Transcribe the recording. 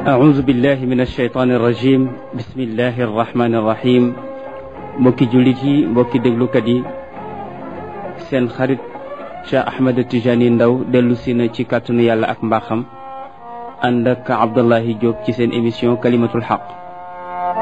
أعوذ بالله من الشيطان الرجيم بسم الله الرحمن الرحيم mbokki jullit yi mbokki déglukat yi seen xarit Cheikh Ahmed Tijani Ndaw dellu si na ci kàttanu yàlla ak mbaaxam ànd ak Abdullahi Diop ci seen émission kalimatul xaq